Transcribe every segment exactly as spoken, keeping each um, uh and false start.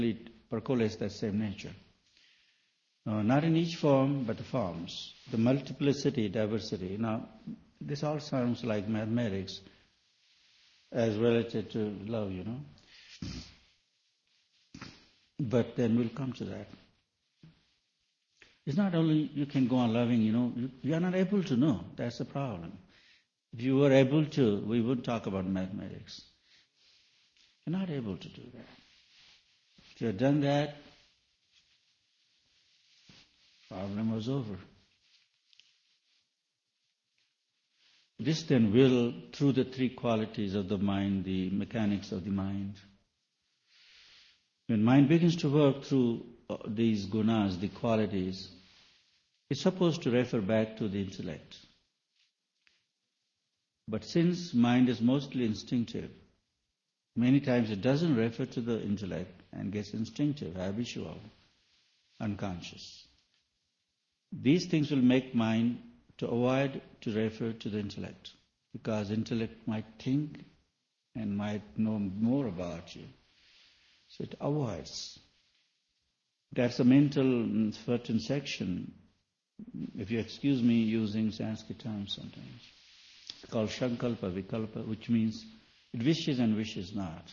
it percolates that same nature. Uh, not in each form, but the forms, the multiplicity, diversity. Now, this all sounds like mathematics as related to love, you know. But then we'll come to that. It's not only you can go on loving, you know, you, you are not able to know. That's the problem. If you were able to, we would talk about mathematics. You're not able to do that. If you had done that, problem was over. This then will, through the three qualities of the mind, the mechanics of the mind. When mind begins to work through these gunas, the qualities, it's supposed to refer back to the intellect. But since mind is mostly instinctive, many times it doesn't refer to the intellect and gets instinctive, habitual, unconscious. These things will make mind to avoid to refer to the intellect, because intellect might think and might know more about you. So it avoids. That's a mental certain section, if you excuse me using Sanskrit terms sometimes. It's called Sankalpa Vikalpa, which means it wishes and wishes not.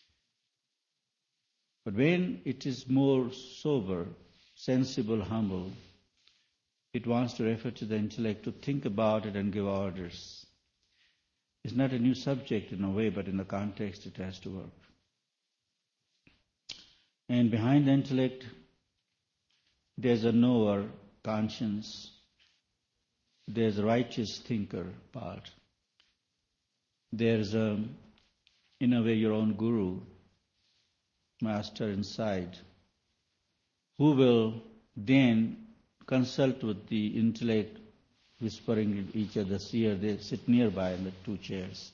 But when it is more sober, sensible, humble, it wants to refer to the intellect to think about it and give orders. It's not a new subject in a way, but in the context it has to work. And behind the intellect, there's a knower, conscience. There's a righteous thinker part. There's, a, in a way, your own guru, master inside, who will then consult with the intellect, whispering each other's ear. They sit nearby in the two chairs.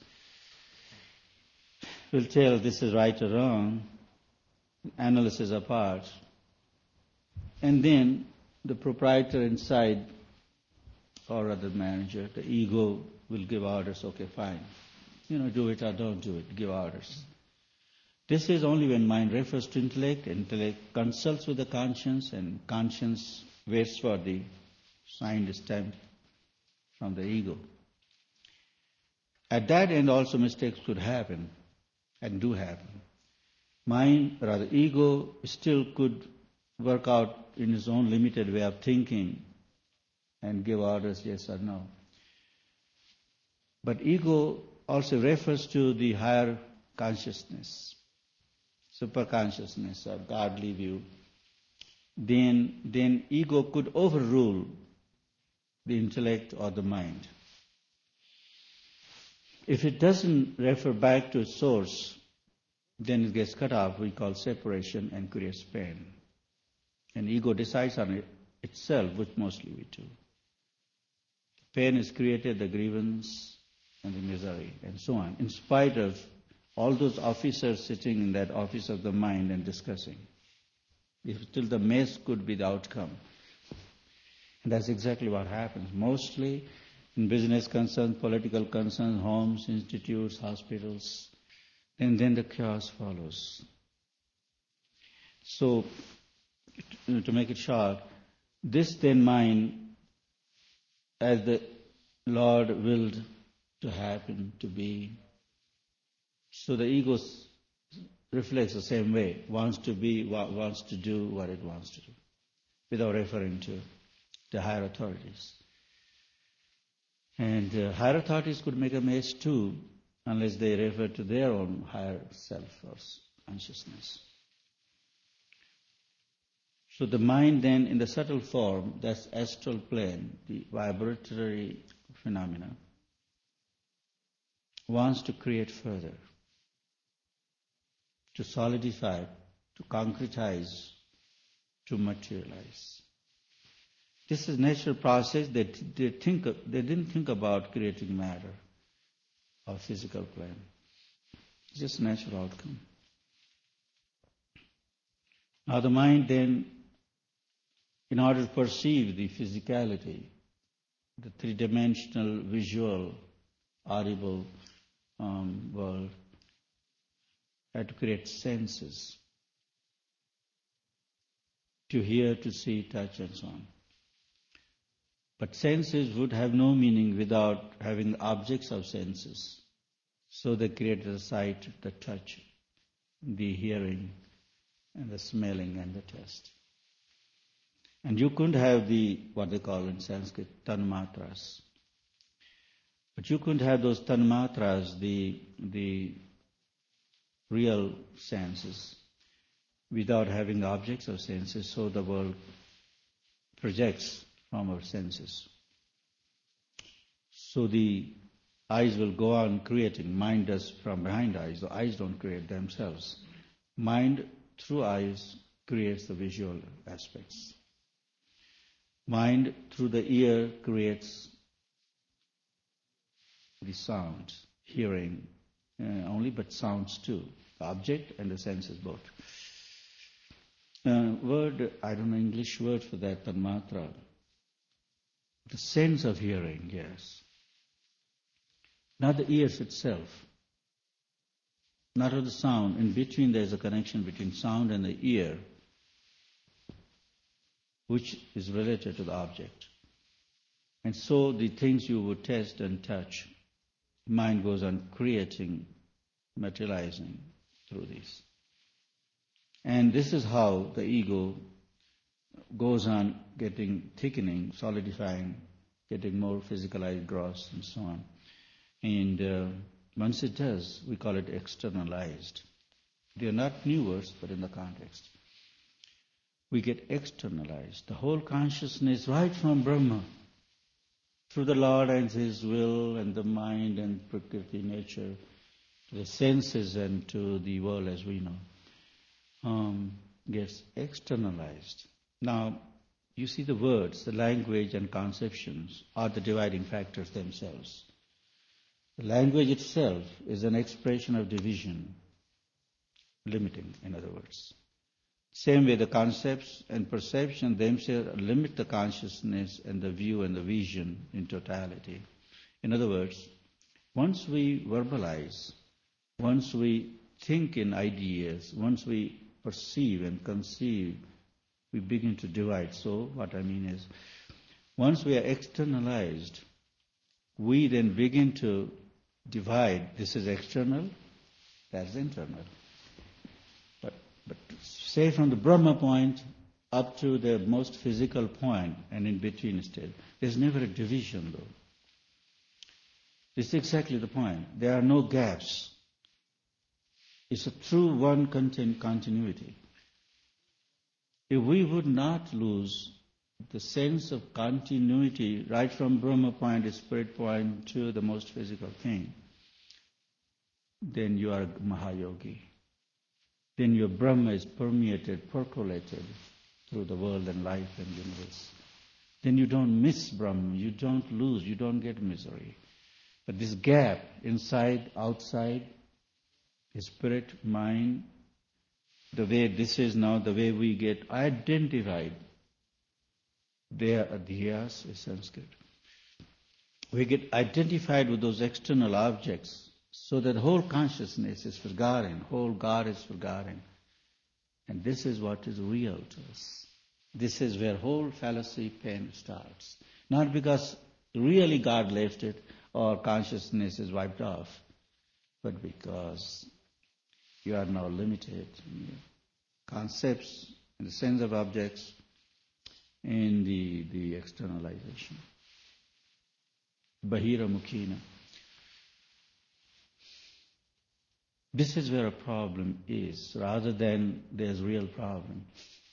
Will tell this is right or wrong, analysis apart. And then the proprietor inside, or rather manager, the ego will give orders, okay, fine. You know, do it or don't do it, give orders. This is only when mind refers to intellect, intellect consults with the conscience, and conscience waits for the signed stamp from the ego. At that end also mistakes could happen, and do happen. Mind, rather ego, still could work out in its own limited way of thinking and give orders yes or no. But ego also refers to the higher consciousness, super consciousness or godly view. Then, then ego could overrule the intellect or the mind. If it doesn't refer back to its source, then it gets cut off, we call separation, and creates pain. And ego decides on it itself, which mostly we do. Pain is created, the grievance and the misery, and so on, in spite of all those officers sitting in that office of the mind and discussing. If still the mess could be the outcome. And that's exactly what happens. Mostly in business concerns, political concerns, homes, institutes, hospitals, and then the chaos follows. So, to make it short, this then mind, as the Lord willed to happen, to be, so the ego reflects the same way, wants to be, wants to do what it wants to do, without referring to the higher authorities. And uh, higher authorities could make a mess too, unless they refer to their own higher self or consciousness. So the mind then, in the subtle form, that's astral plane, the vibratory phenomena, wants to create further, to solidify, to concretize, to materialize. This is natural process. They, they, think, they didn't think about creating matter or physical plane. It's just a natural outcome. Now the mind then, in order to perceive the physicality, the three-dimensional, visual, audible um, world, had to create senses. to hear, to see, touch, and so on. But senses would have no meaning without having objects of senses. So they created the sight, the touch, the hearing, and the smelling and the taste. And you couldn't have the, what they call in Sanskrit, tanmatras. But you couldn't have those tanmatras, the, the real senses, without having objects of senses, so the world projects from our senses. So the eyes will go on creating. Mind does from behind eyes. The eyes don't create themselves. Mind, through eyes, creates the visual aspects. Mind, through the ear, creates the sound, hearing uh, only, but sounds too. The object and the senses both. Uh, word, I don't know English word for that, tanmatra. The sense of hearing, yes. Not the ears itself. Not of the sound. In between there is a connection between sound and the ear, which is related to the object. And so the things you would taste and touch, mind goes on creating, materializing through these. And this is how the ego goes on getting thickening, solidifying, getting more physicalized, gross, and so on. And uh, once it does, we call it externalized. They are not new words, but in the context. We get externalized. The whole consciousness, right from Brahma, through the Lord and His will and the mind and Prakriti, nature, to the senses and to the world as we know, um, gets externalized. Now, you see the words, the language and conceptions are the dividing factors themselves. The language itself is an expression of division, limiting, in other words. Same way the concepts and perception themselves limit the consciousness and the view and the vision in totality. In other words, once we verbalize, once we think in ideas, once we perceive and conceive, we begin to divide. So what I mean is, once we are externalized, we then begin to divide. This is external, that's internal. But, but say from the Brahma point up to the most physical point and in between still, there's never a division though. This is exactly the point. There are no gaps. It's a true one content continuity. If we would not lose the sense of continuity right from Brahma point, spirit point, to the most physical thing, then you are a Mahayogi. Then your Brahma is permeated, percolated through the world and life and universe. Then you don't miss Brahma, you don't lose, you don't get misery. But this gap, inside, outside, spirit, mind, the way this is now, the way we get identified, they are adhyas is Sanskrit. We get identified with those external objects so that whole consciousness is forgotten, whole God is forgotten. And this is what is real to us. This is where whole fallacy pain starts. Not because really God left it or consciousness is wiped off, but because you are now limited in your concepts, in the sense of objects, in the, the externalization. Bahira Mukhina. This is where a problem is, rather than there's real problem.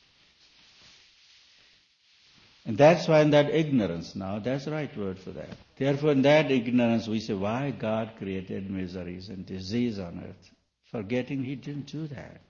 And that's why in that ignorance now, that's the right word for that. Therefore in that ignorance we say, why God created miseries and disease on earth? Forgetting He didn't do that.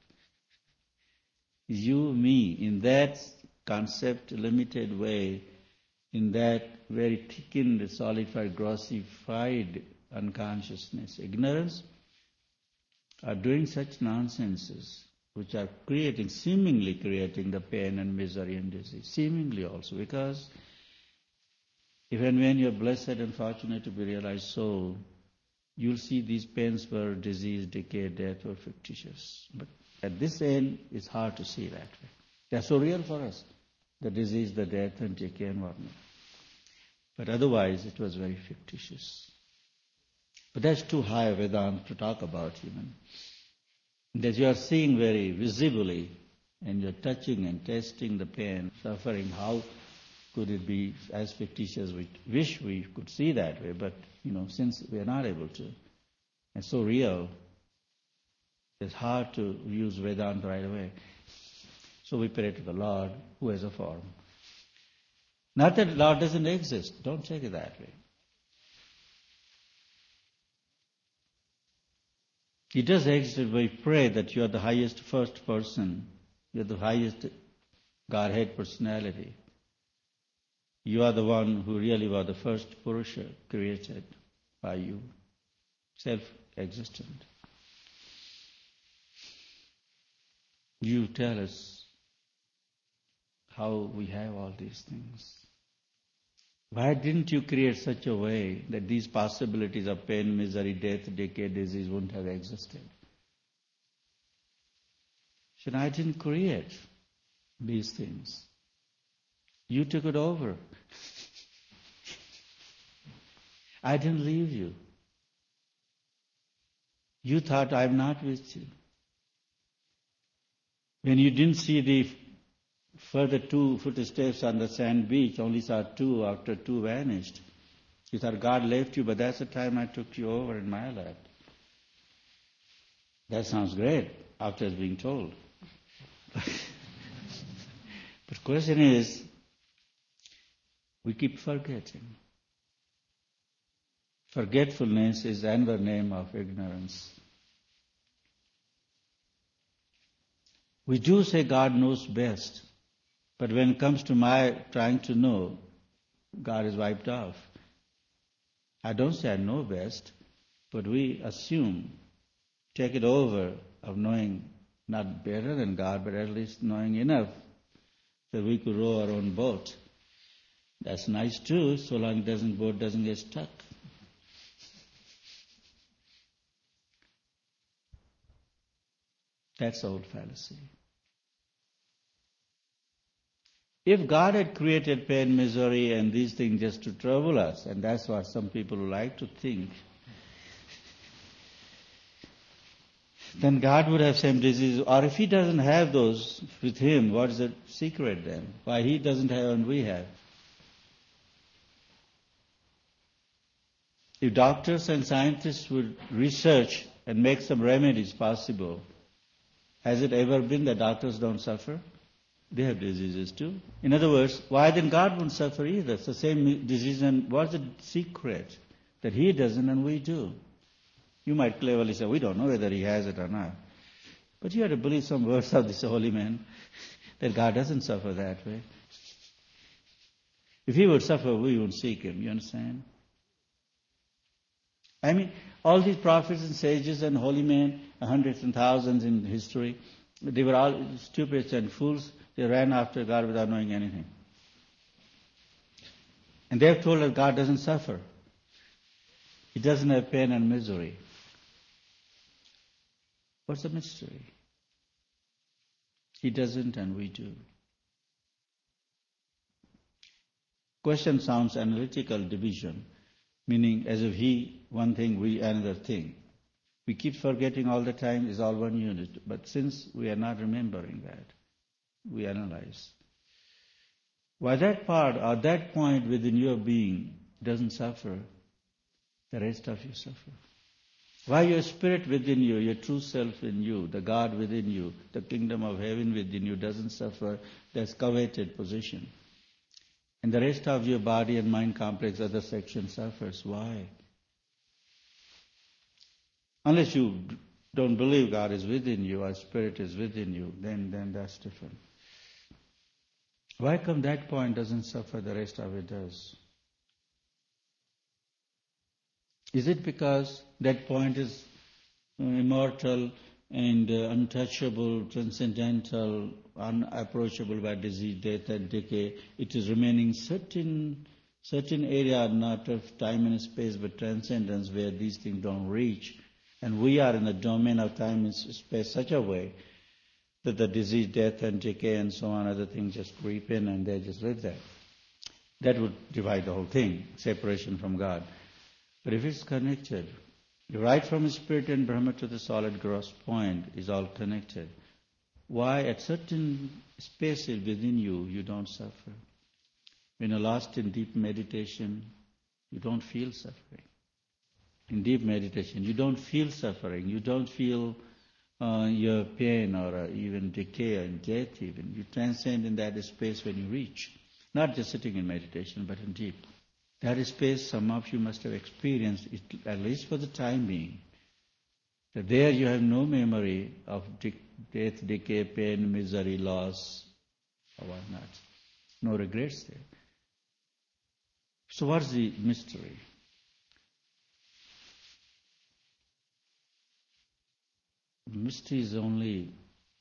You, me, in that concept limited way, in that very thickened, solidified, grossified unconsciousness, ignorance, are doing such nonsenses which are creating, seemingly creating the pain and misery and disease. Seemingly also, because even when you're blessed and fortunate to be realized soul, you'll see these pains for disease, decay, death were fictitious. But at this end, it's hard to see that way. They're so real for us. The disease, the death, and decay and whatnot. But otherwise, it was very fictitious. But that's too high a Vedanta to talk about even. That you are seeing very visibly, and you're touching and tasting the pain, suffering, how could it be as fictitious? We wish we could see that way, but, you know, since we are not able to, and so real, it's hard to use Vedanta right away. So we pray to the Lord, who has a form. Not that the Lord doesn't exist. Don't take it that way. He does exist. We pray that you are the highest first person. You are the highest Godhead personality. You are the one who really was the first Purusha created by you, self-existent. You tell us how we have all these things. Why didn't you create such a way that these possibilities of pain, misery, death, decay, disease wouldn't have existed? So I didn't create these things. You took it over. I didn't leave you. You thought I'm not with you. When you didn't see the further two footsteps on the sand beach, only saw two, after two vanished. You thought God left you, but that's the time I took you over in my lap. That sounds great, after it's being told. But the question is, we keep forgetting. Forgetfulness is another name of ignorance. We do say God knows best, but when it comes to my trying to know, God is wiped off. I don't say I know best, but we assume, take it over of knowing not better than God, but at least knowing enough that we could row our own boat. That's nice too, so long the boat doesn't get stuck. That's old fallacy. If God had created pain, misery, and these things just to trouble us, and that's what some people like to think, then God would have some disease. Or if He doesn't have those with Him, what is the secret then? Why He doesn't have and we have? If doctors and scientists would research and make some remedies possible, has it ever been that doctors don't suffer? They have diseases too. In other words, why then God won't suffer either? It's the same disease, and what's the secret? That He doesn't and we do. You might cleverly say, we don't know whether He has it or not. But you have to believe some words of this holy man, that God doesn't suffer that way. If He would suffer, we would seek Him. You understand? I mean, all these prophets and sages and holy men, hundreds and thousands in history, they were all stupids and fools. They ran after God without knowing anything. And they have told us God doesn't suffer. He doesn't have pain and misery. What's the mystery? He doesn't and we do. Question sounds analytical division, meaning as if He one thing, we another thing. We keep forgetting all the time is all one unit. But since we are not remembering that, we analyze. Why that part or that point within your being doesn't suffer, the rest of you suffer. Why your spirit within you, your true self in you, the God within you, the kingdom of heaven within you doesn't suffer, that's coveted position. And the rest of your body and mind complex, other section suffers. Why? Unless you don't believe God is within you or Spirit is within you, then, then that's different. Why come that point doesn't suffer, the rest of it does? Is it because that point is uh, immortal and uh, untouchable, transcendental, unapproachable by disease, death and decay? It is remaining certain certain area, not of time and space, but transcendence, where these things don't reach. And we are in the domain of time and space such a way that the disease, death and decay and so on, other things just creep in and they just live there. That would divide the whole thing, separation from God. But if it's connected, right from Spirit and Brahma to the solid gross point is all connected. Why at certain spaces within you, you don't suffer? When you're lost in deep meditation, you don't feel suffering. In deep meditation, you don't feel suffering. You don't feel uh, your pain or uh, even decay and death even. You transcend in that space when you reach. Not just sitting in meditation, but in deep. That space some of you must have experienced, at least for the time being. That there you have no memory of de- death, decay, pain, misery, loss, or whatnot. No regrets there. So what's the mystery? The mystery is only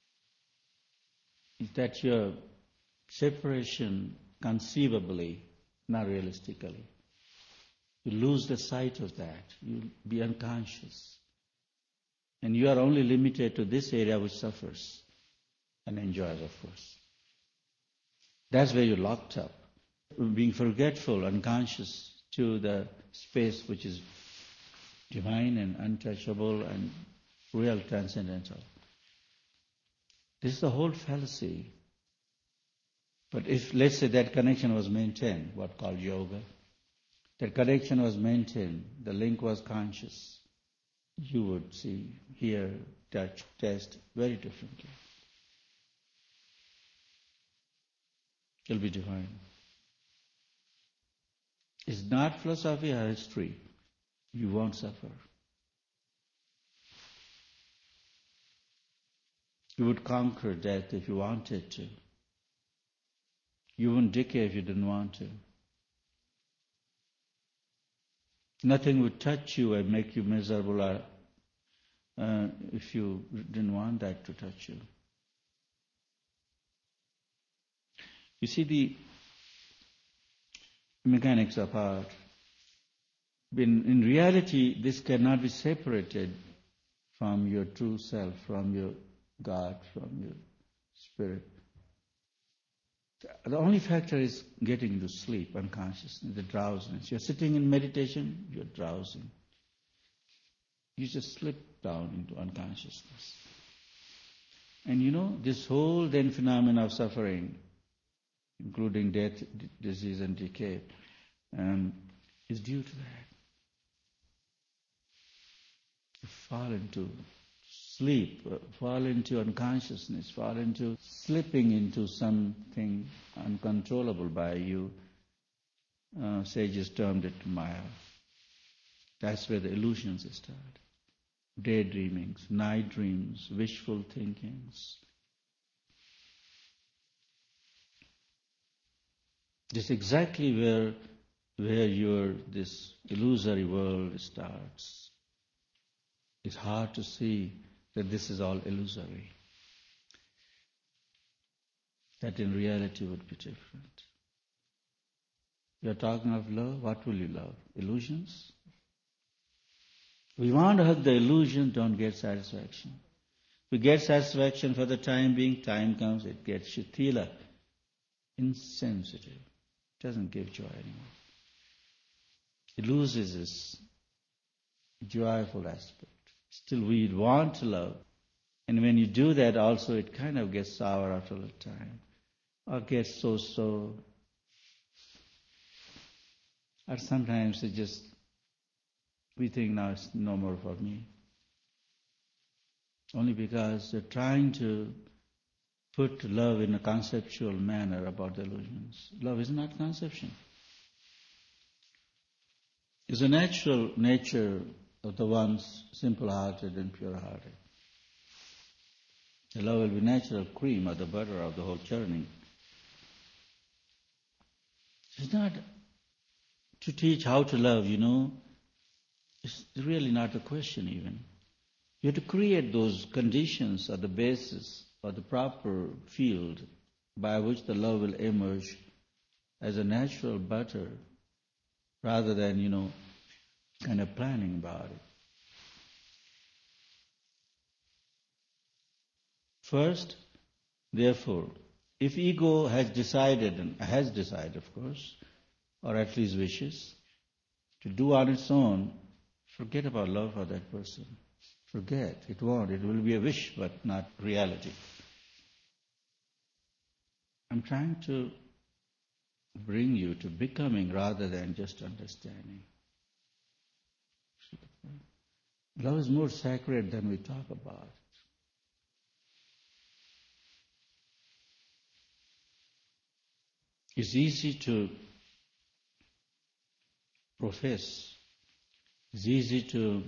is that your separation conceivably, not realistically. You lose the sight of that. You'll be unconscious. And you are only limited to this area which suffers and enjoys, of course. That's where you're locked up. Being forgetful, unconscious to the space which is divine and untouchable and real, transcendental. This is the whole fallacy. But if, let's say, that connection was maintained, what called yoga, that connection was maintained, the link was conscious, you would see, hear, touch, taste very differently. It'll be divine. It's not philosophy or history. You won't suffer. You would conquer death if you wanted to. You wouldn't decay if you didn't want to. Nothing would touch you and make you miserable or, uh, if you didn't want that to touch you. You see the mechanics of art. In, in reality, this cannot be separated from your true self, from your God, from your spirit. The only factor is getting into sleep, unconsciousness, the drowsiness. You're sitting in meditation, you're drowsing. You just slip down into unconsciousness. And you know, this whole then phenomena of suffering, including death, d- disease and decay, um, is due to that. You fall into sleep, uh, fall into unconsciousness, fall into slipping into something uncontrollable by you. Uh, sages termed it Maya. That's where the illusions start. Daydreamings, night dreams, wishful thinkings. This is exactly where, where your this illusory world starts. It's hard to see that this is all illusory. That in reality would be different. You're talking of love, what will you love? Illusions? We want to have the illusion, don't get satisfaction. We get satisfaction for the time being, time comes, it gets shitila, insensitive. It doesn't give joy anymore. It loses its joyful aspect. Still we want to love. And when you do that also, it kind of gets sour after a time. Or gets so-so. Or sometimes it just, we think now it's no more for me. Only because they're trying to put love in a conceptual manner about the illusions. Love is not conception. It's a natural nature of the ones simple-hearted and pure-hearted. The love will be natural cream or the butter of the whole churning. It's not to teach how to love, you know. It's really not a question even. You have to create those conditions or the basis or the proper field by which the love will emerge as a natural butter rather than, you know, kind of planning about it. First, Therefore, if ego has decided, and has decided of course, or at least wishes, to do on its own, forget about love for that person. Forget. It won't. It will be a wish, but not reality. I'm trying to bring you to becoming rather than just understanding. Love is more sacred than we talk about. It's easy to profess. It's easy to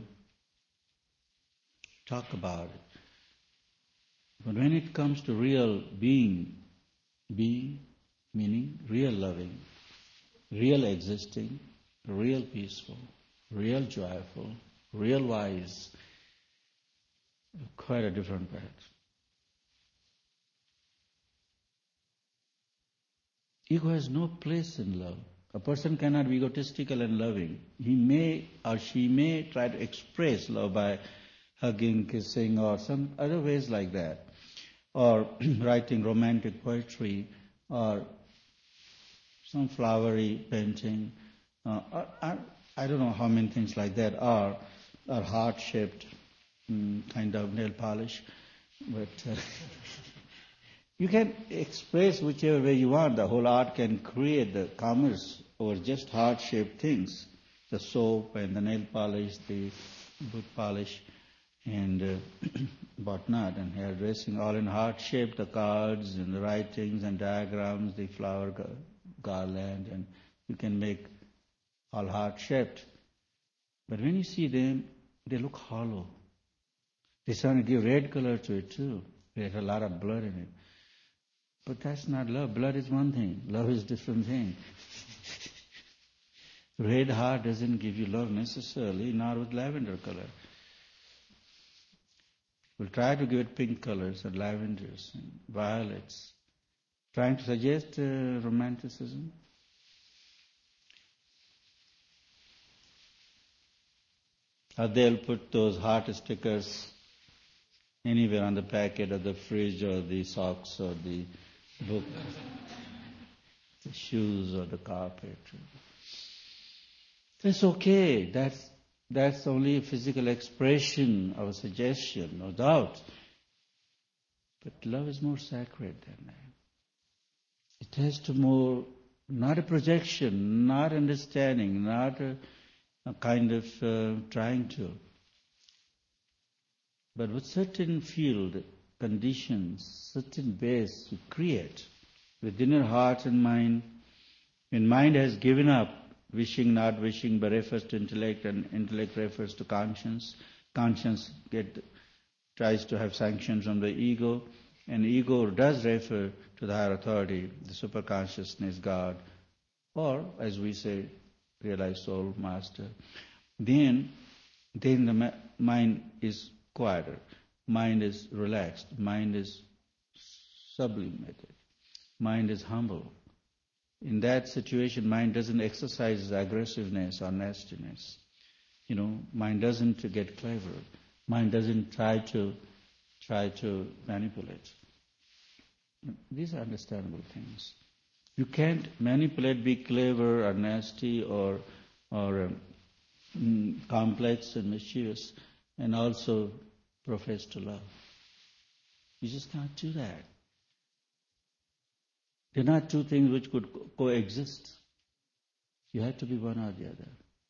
talk about it. But when it comes to real being, being, meaning real loving, real existing, real peaceful, real joyful, real wise, quite a different path. Ego has no place in love. A person cannot be egotistical and loving. He may or she may try to express love by hugging, kissing, or some other ways like that, or writing romantic poetry, or some flowery painting. Uh, or, or, I don't know how many things like that are, or heart-shaped um, kind of nail polish, but. Uh, You can express whichever way you want. The whole art can create the commerce over just heart-shaped things. The soap and the nail polish, the boot polish, and uh, whatnot, and hairdressing, all in heart-shaped, the cards and the writings and diagrams, the flower garland, and you can make all heart-shaped. But when you see them, they look hollow. They try to give red color to it too. There's a lot of blood in it. But that's not love. Blood is one thing. Love is a different thing. Red heart doesn't give you love necessarily, nor with lavender color. We'll try to give it pink colors and lavenders and violets, trying to suggest uh, romanticism. Or they'll put those heart stickers anywhere on the packet or the fridge or the socks or the book, the shoes or the carpet. That's okay. That's that's only a physical expression of a suggestion, no doubt. But love is more sacred than that. It has to more, not a projection, not understanding, not a, a kind of uh, trying to, but with certain field, conditions, certain base you create within your heart and mind. When mind has given up, wishing, not wishing, but refers to intellect, and intellect refers to conscience. Conscience get, tries to have sanction from the ego, and ego does refer to the higher authority, the superconsciousness, God, or, as we say, realized soul, master. Then, then the mind is quieter. Mind is relaxed. Mind is sublimated. Mind is humble. In that situation, mind doesn't exercise aggressiveness or nastiness. You know, mind doesn't get clever. Mind doesn't try to try to manipulate. These are understandable things. You can't manipulate, be clever or nasty or or um, complex and mischievous, and also profess to love. You just can't do that. They're not two things which could co- coexist. You have to be one or the other.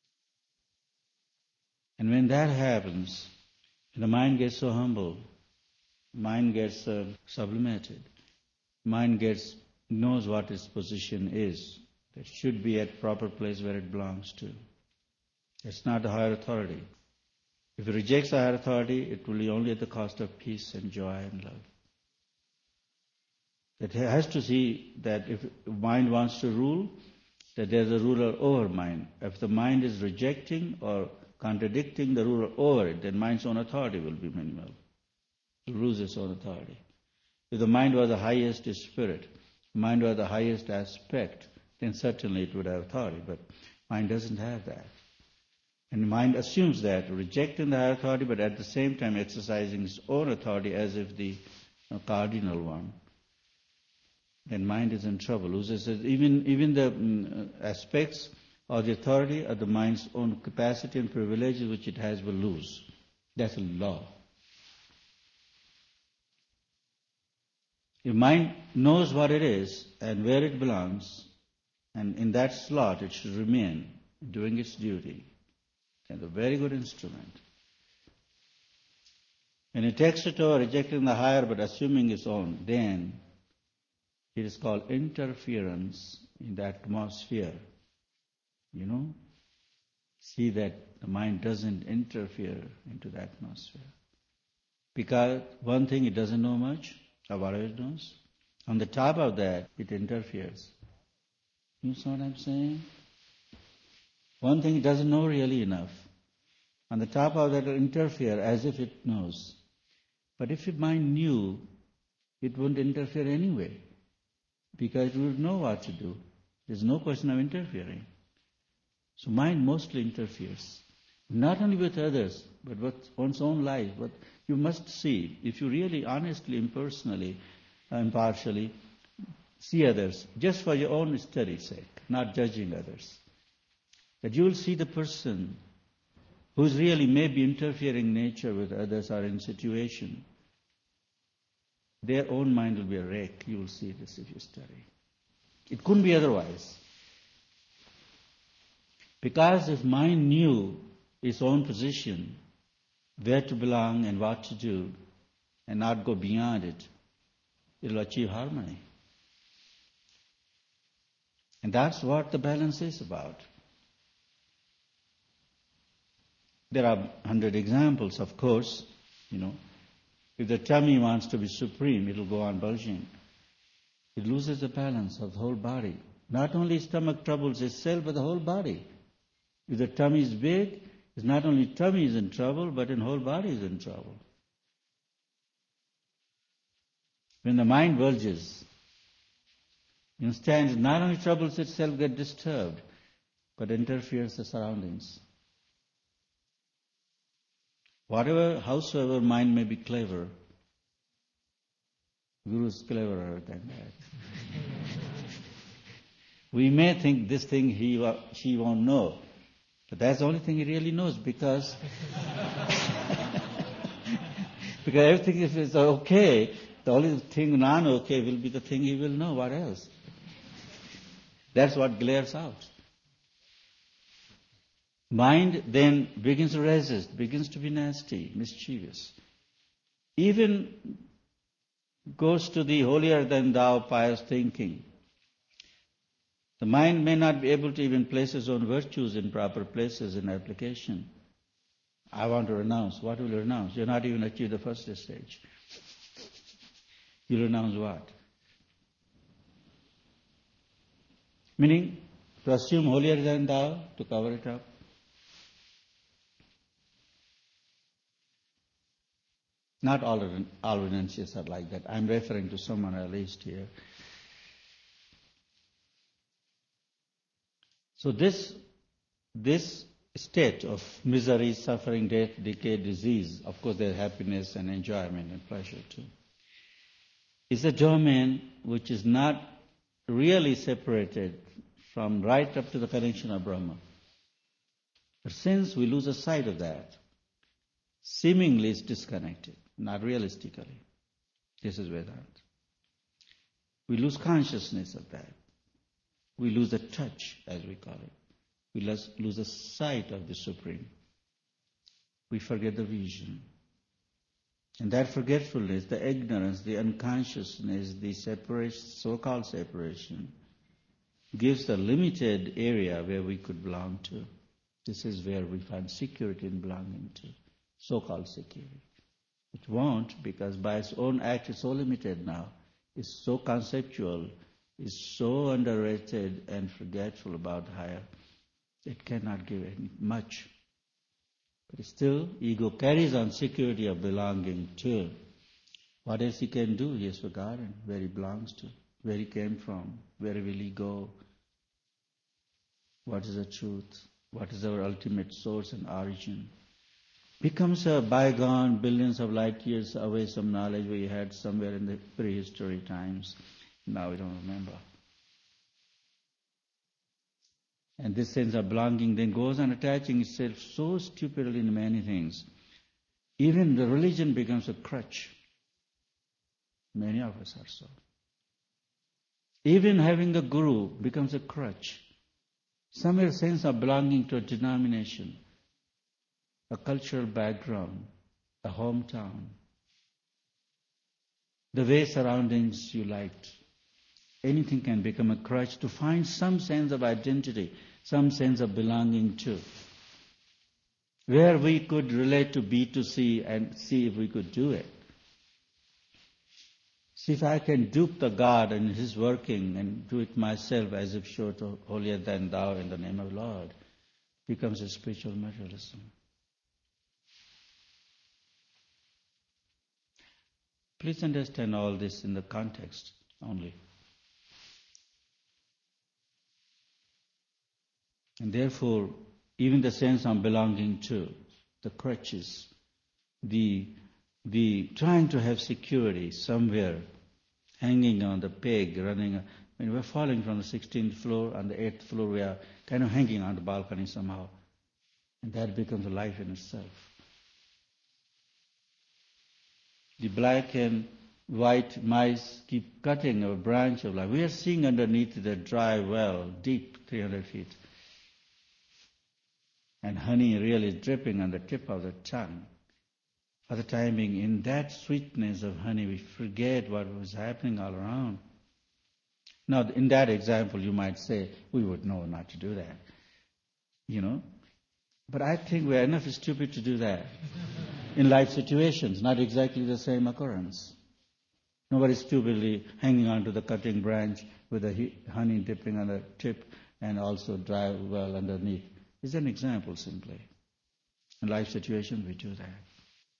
And when that happens, the mind gets so humble, mind gets uh, sublimated, mind gets knows what its position is. It should be at proper place where it belongs to. It's not a higher authority. If it rejects a higher authority, it will be only at the cost of peace and joy and love. It has to see that if mind wants to rule, that there's a ruler over mind. If the mind is rejecting or contradicting the ruler over it, then mind's own authority will be minimal. It will lose its own authority. If the mind was the highest spirit, mind was the highest aspect, then certainly it would have authority. But mind doesn't have that. And mind assumes that, rejecting the higher authority, but at the same time exercising its own authority as if the uh, cardinal one. and mind is in trouble, loses it. Even, even the mm, aspects or the authority of the mind's own capacity and privileges which it has will lose. That's a law. If mind knows what it is and where it belongs, and in that slot it should remain doing its duty, it's a very good instrument. When it takes it over, rejecting the higher but assuming its own, then it is called interference in the atmosphere. You know? See that the mind doesn't interfere into the atmosphere. Because one thing, it doesn't know much of what it knows. On the top of that, it interferes. You see what I'm saying? One thing, it doesn't know really enough. On the top of that, it will interfere as if it knows. But if your mind knew, it wouldn't interfere anyway, because it would know what to do. There's no question of interfering. So mind mostly interferes, not only with others, but with one's own life. But you must see, if you really honestly, impersonally, impartially see others, just for your own study's sake, not judging others, that you will see the person who's really maybe interfering nature with others or in situation. Their own mind will be a wreck. You will see this if you study. It couldn't be otherwise. Because if mind knew its own position, where to belong and what to do, and not go beyond it, it will achieve harmony. And that's what the balance is about. There are a hundred examples, of course, you know. If the tummy wants to be supreme, it will go on bulging. It loses the balance of the whole body. Not only stomach troubles itself, but the whole body. If the tummy is big, it's not only tummy is in trouble, but the whole body is in trouble. When the mind bulges, instead, not only troubles itself get disturbed, but interferes the surroundings. Whatever, howsoever mind may be clever, Guru is cleverer than that. We may think this thing he or she won't know, but that's the only thing he really knows, because because everything, if it's okay, the only thing non-okay will be the thing he will know. What else? That's what glares out. Mind then begins to resist, begins to be nasty, mischievous. Even goes to the holier than thou pious thinking. The mind may not be able to even place its own virtues in proper places in application. I want to renounce. What will you renounce? You're not even achieved the first stage. You'll renounce what? Meaning, to assume holier than thou, to cover it up. Not all, all renunciates are like that. I'm referring to someone at least here. So this, this state of misery, suffering, death, decay, disease, of course there's happiness and enjoyment and pleasure too, is a domain which is not really separated from right up to the connection of Brahma. But since we lose a sight of that, seemingly it's disconnected, not realistically. This is Vedanta. We lose consciousness of that. We lose the touch, as we call it. We lose, lose the sight of the Supreme. We forget the vision. And that forgetfulness, the ignorance, the unconsciousness, the separation, so-called separation, gives the limited area where we could belong to. This is where we find security in belonging to, so-called security. It won't, because by its own act it's so limited now. It's so conceptual, it's so underrated and forgetful about higher. It cannot give any, much. But still, ego carries on security of belonging to. What else he can do? He has forgotten where he belongs to, where he came from, where will he go, what is the truth, what is our ultimate source and origin. Becomes a bygone, billions of light years away, some knowledge we had somewhere in the prehistory times. now we don't remember. And this sense of belonging then goes on attaching itself so stupidly in many things. Even the religion becomes a crutch. Many of us are so. Even having a guru becomes a crutch. Somewhere sense of belonging to a denomination, a cultural background, a hometown, the way surroundings you liked. Anything can become a crutch to find some sense of identity, some sense of belonging to. Where we could relate to B to C and see if we could do it. See if I can dupe the God and His working and do it myself as if short of holier than thou in the name of the Lord, becomes a spiritual materialism. Please understand all this in the context only. And therefore, even the sense of belonging to, the crutches, the the trying to have security somewhere, hanging on the peg, running. When we're falling from the sixteenth floor, on the eighth floor, we are kind of hanging on the balcony somehow. And that becomes a life in itself. The black and white mice keep cutting a branch of life. We are seeing underneath the dry well, deep, three hundred feet. And honey really dripping on the tip of the tongue. For the time being, in that sweetness of honey, we forget what was happening all around. Now, in that example, you might say, we would know not to do that. You know? But I think we're enough stupid to do that. In life situations, not exactly the same occurrence. Nobody stupidly hanging onto the cutting branch with the honey dipping on the tip and also dry well underneath. It's an example simply. In life situations, we do that.